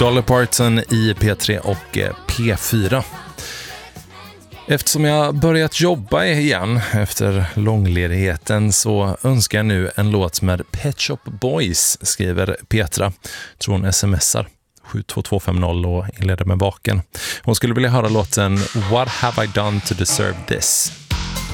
Dolly Parton i P3 och P4. Eftersom jag börjat jobba igen efter långledigheten så önskar jag nu en låt med Pet Shop Boys, skriver Petra. Tror hon smsar 72250 och inleder med vaken. Hon skulle vilja höra låten What Have I Done to Deserve This?